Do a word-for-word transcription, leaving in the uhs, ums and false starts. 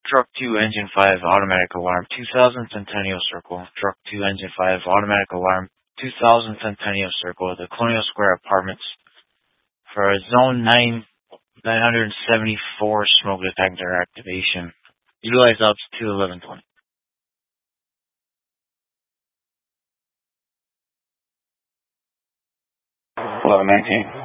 Truck two, Engine five, automatic alarm, two thousand Centennial Circle. Truck two, Engine five, automatic alarm, two thousand Centennial Circle, the Colonial Square Apartments for a Zone nine, nine seventy-four smoke detector activation. Utilize ops to eleven twenty. eleven nineteen.